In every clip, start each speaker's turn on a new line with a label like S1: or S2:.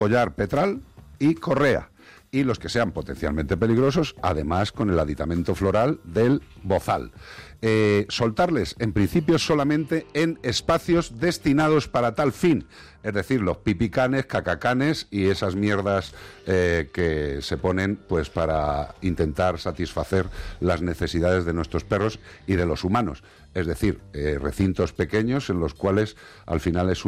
S1: collar petral y correa. Y los que sean potencialmente peligrosos, además con el aditamento floral del bozal. Soltarles, en principio, solamente en espacios destinados para tal fin. Es decir, los pipicanes, cacacanes y esas mierdas que se ponen pues para intentar satisfacer las necesidades de nuestros perros y de los humanos. Es decir, recintos pequeños en los cuales al final es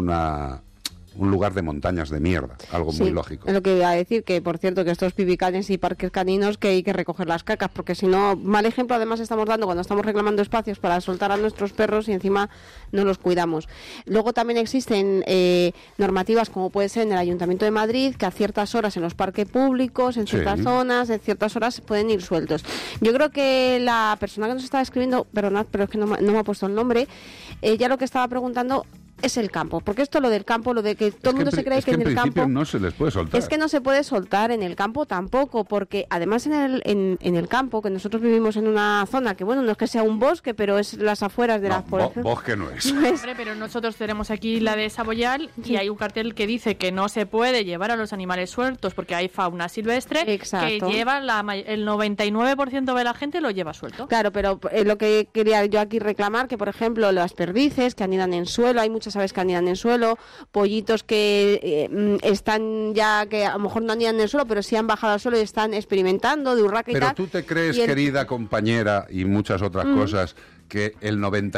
S1: un lugar de montañas de mierda, algo muy lógico.
S2: Es lo que iba a decir, que por cierto que estos pipicanes y parques caninos que hay que recoger las cacas, porque si no, mal ejemplo además estamos dando cuando estamos reclamando espacios para soltar a nuestros perros y encima no los cuidamos. Luego también existen normativas como puede ser en el Ayuntamiento de Madrid, que a ciertas horas en los parques públicos, en ciertas zonas, en ciertas horas pueden ir sueltos. Yo creo que la persona que nos estaba escribiendo, perdonad, pero es que no me ha puesto el nombre, ya lo que estaba preguntando es el campo, porque esto lo del campo, lo de que todo el mundo se cree que en el campo
S1: no se les puede soltar.
S2: Es que no se puede soltar en el campo tampoco, porque además en el campo, que nosotros vivimos en una zona que, bueno, no es que sea un bosque, pero es las afueras de las poblaciones.
S1: Bosque no es.
S3: Hombre, pero nosotros tenemos aquí la de Saboyal y hay un cartel que dice que no se puede llevar a los animales sueltos porque hay fauna silvestre.
S2: Exacto.
S3: Que lleva el 99% de la gente lo lleva suelto.
S2: Claro, pero lo que quería yo aquí reclamar, que por ejemplo las perdices que anidan en suelo, hay muchas aves que anidan en suelo, pollitos que están ya, que a lo mejor no anidan en el suelo, pero sí han bajado al suelo y están experimentando de urraca y tal.
S1: Pero tú te crees, querida compañera, y muchas otras cosas, que el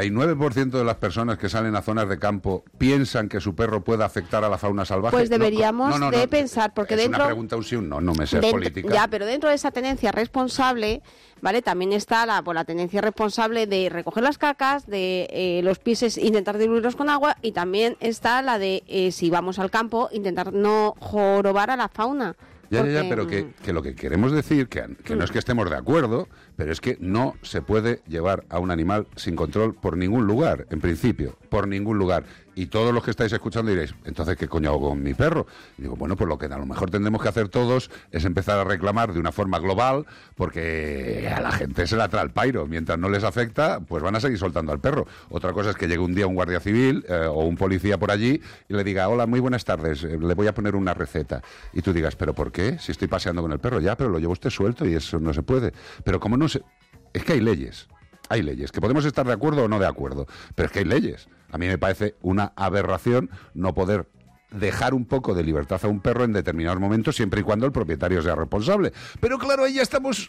S1: 99% de las personas que salen a zonas de campo piensan que su perro puede afectar a la fauna salvaje.
S2: Pues deberíamos de pensar, porque
S1: es
S2: dentro...
S1: Es una pregunta, un sí o un no, no me seas política.
S2: Ya, pero dentro de esa tenencia responsable, ¿vale? También está la tenencia responsable de recoger las cacas, de los pises, intentar diluirlos con agua, y también está la de, si vamos al campo, intentar no jorobar a la fauna.
S1: Ya, pero que lo que queremos decir, que no es que estemos de acuerdo, pero es que no se puede llevar a un animal sin control por ningún lugar, en principio, por ningún lugar. Y todos los que estáis escuchando diréis, entonces, ¿qué coño hago con mi perro? Y digo, bueno, pues lo que a lo mejor tendremos que hacer todos es empezar a reclamar de una forma global, porque a la gente se la trae el pairo. Mientras no les afecta, pues van a seguir soltando al perro. Otra cosa es que llegue un día un guardia civil o un policía por allí y le diga, hola, muy buenas tardes, le voy a poner una receta. Y tú digas, ¿pero por qué? Si estoy paseando con el perro. Ya, pero lo llevo usted suelto y eso no se puede. Pero ¿cómo no se...? Es que hay leyes. Hay leyes, que podemos estar de acuerdo o no de acuerdo, pero es que hay leyes. A mí me parece una aberración no poder dejar un poco de libertad a un perro en determinados momentos, siempre y cuando el propietario sea responsable. Pero claro, ahí ya estamos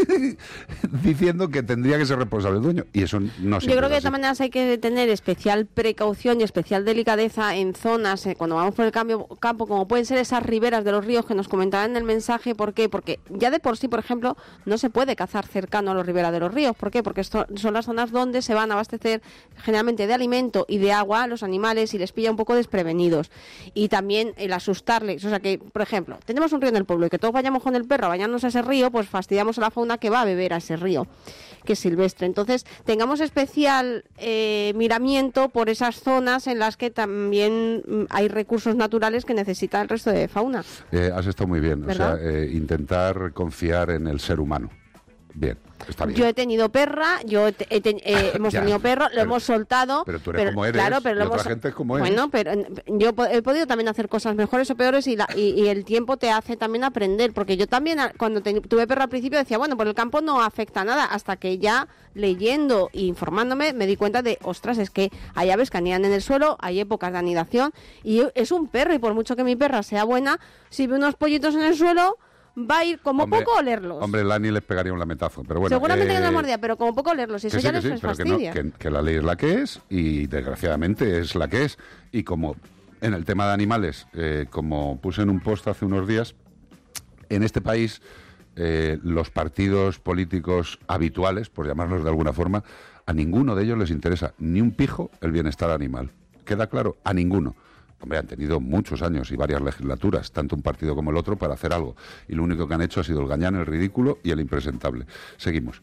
S1: diciendo que tendría que ser responsable el dueño, y eso no se.
S2: Yo creo que de todas maneras hay que tener especial precaución y especial delicadeza en zonas, cuando vamos por el campo, como pueden ser esas riberas de los ríos que nos comentaban en el mensaje. ¿Por qué? Porque ya de por sí, por ejemplo, no se puede cazar cercano a las riberas de los ríos. ¿Por qué? Porque son las zonas donde se van a abastecer generalmente de alimento y de agua a los animales y les pilla un poco desprevenidos. Y también el asustarles, o sea que, por ejemplo, tenemos un río en el pueblo y que todos vayamos con el perro a bañarnos a ese río, pues fastidiamos a la fauna que va a beber a ese río, que es silvestre. Entonces, tengamos especial miramiento por esas zonas en las que también hay recursos naturales que necesita el resto de fauna.
S1: Has estado muy bien,
S2: ¿verdad?
S1: O sea, intentar confiar en el ser humano. Bien, está bien.
S2: Yo he tenido perra, hemos tenido perro, lo hemos soltado.
S1: Pero tú eres como eres,
S2: claro, pero
S1: y otra gente es como es.
S2: Bueno, pero yo he podido también hacer cosas mejores o peores y el tiempo te hace también aprender. Porque yo también, cuando tuve perro al principio, decía, bueno, por el campo no afecta nada. Hasta que ya leyendo e informándome me di cuenta de, ostras, es que hay aves que anidan en el suelo, hay épocas de anidación y es un perro, y por mucho que mi perra sea buena, si ve unos pollitos en el suelo, va a ir como poco a olerlos.
S1: Hombre, Lani les pegaría un lametazo, pero bueno.
S2: Seguramente que no mordía, pero como poco a olerlos, y eso ya les fastidia.
S1: Que la ley es la que es, y desgraciadamente es la que es. Y como en el tema de animales, como puse en un post hace unos días, en este país los partidos políticos habituales, por llamarlos de alguna forma, a ninguno de ellos les interesa ni un pijo el bienestar animal. ¿Queda claro? A ninguno. Hombre, han tenido muchos años y varias legislaturas, tanto un partido como el otro, para hacer algo. Y lo único que han hecho ha sido el gañán, el ridículo y el impresentable. Seguimos.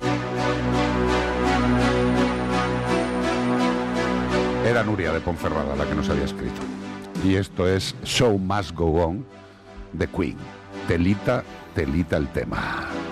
S1: Era Nuria de Ponferrada la que nos había escrito. Y esto es Show Must Go On, de Queen. Telita, telita el tema.